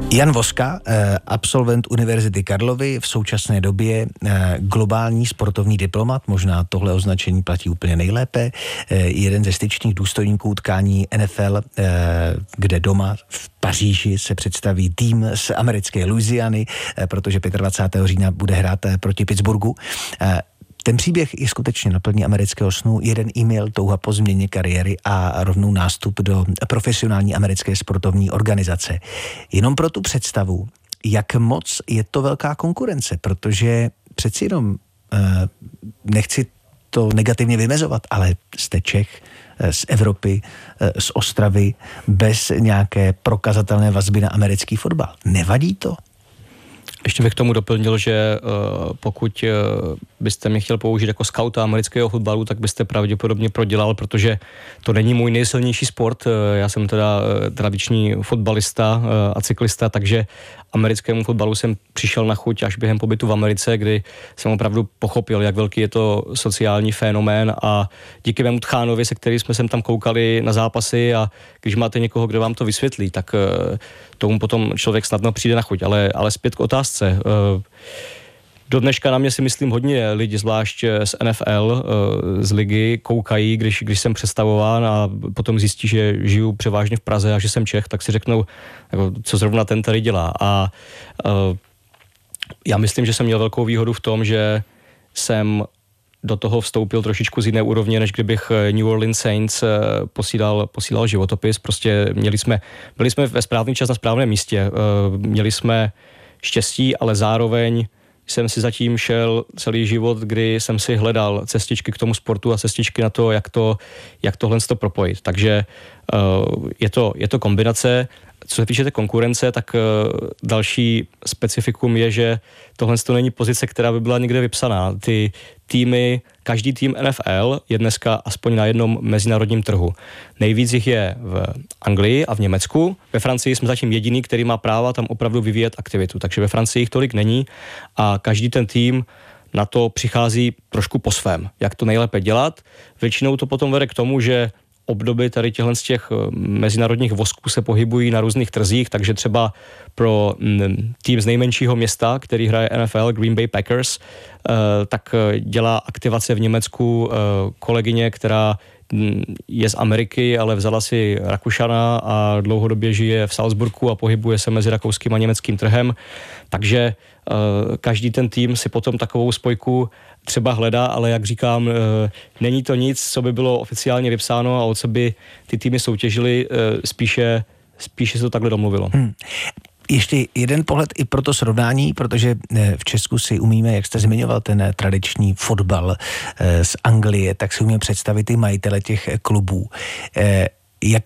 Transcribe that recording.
Jan Voska, absolvent Univerzity Karlovy, v současné době globální sportovní diplomat, možná tohle označení platí úplně nejlépe, jeden ze styčných důstojníků utkání NFL, kde doma v Paříži se představí tým z americké Louisiany, protože 25. října bude hrát proti Pittsburghu. Ten příběh je skutečně naplní amerického snu, jeden e-mail, touha po změně kariéry a rovnou nástup do profesionální americké sportovní organizace. Jenom pro tu představu, jak moc je to velká konkurence, protože přeci jenom nechci to negativně vymezovat, ale jste Čech, z Evropy, z Ostravy, bez nějaké prokazatelné vazby na americký fotbal. Nevadí to? Ještě bych k tomu doplnil, že pokud byste mě chtěl použít jako skauta amerického fotbalu, tak byste pravděpodobně prodělal, protože to není můj nejsilnější sport. Já jsem teda tradiční fotbalista a cyklista, takže americkému fotbalu jsem přišel na chuť až během pobytu v Americe, kdy jsem opravdu pochopil, jak velký je to sociální fenomén, a díky mému tchánovi, se kterým jsme sem tam koukali na zápasy, a když máte někoho, kdo vám to vysvětlí, tak tomu potom člověk snadno přijde na chuť. Ale zpět k otázce. Do dneška na mě, si myslím, hodně lidi, zvlášť z NFL, z ligy, koukají, když jsem představován, a potom zjistí, že žiju převážně v Praze a že jsem Čech, tak si řeknou, jako, co zrovna ten tady dělá. A já myslím, že jsem měl velkou výhodu v tom, že jsem do toho vstoupil trošičku z jiné úrovně, než kdybych New Orleans Saints posílal životopis. Prostě byli jsme ve správný čas na správném místě. Měli jsme štěstí, ale zároveň jsem si zatím šel celý život, kdy jsem si hledal cestičky k tomu sportu a cestičky na to, jak tohle propojit. Takže je to kombinace. Co se týče té konkurence, tak další specifikum je, že tohle není pozice, která by byla někde vypsaná. Ty týmy, každý tým NFL je dneska aspoň na jednom mezinárodním trhu. Nejvíc jich je v Anglii a v Německu. Ve Francii jsme zatím jediný, který má práva tam opravdu vyvíjet aktivitu. Takže ve Francii jich tolik není a každý ten tým na to přichází trošku po svém. Jak to nejlépe dělat? Většinou to potom vede k tomu, že obdoby tady z těch mezinárodních vosků se pohybují na různých trzích, takže třeba pro tým z nejmenšího města, který hraje NFL, Green Bay Packers, tak dělá aktivace v Německu kolegyně, která je z Ameriky, ale vzala si Rakušana a dlouhodobě žije v Salzburgu a pohybuje se mezi rakouským a německým trhem. Takže každý ten tým si potom takovou spojku třeba hledá, ale jak říkám, není to nic, co by bylo oficiálně vypsáno a o co by ty týmy soutěžily, spíše se to takhle domluvilo. Ještě jeden pohled i pro to srovnání, protože v Česku si umíme, jak jste zmiňoval, ten tradiční fotbal z Anglie, tak si umíme představit i majitele těch klubů.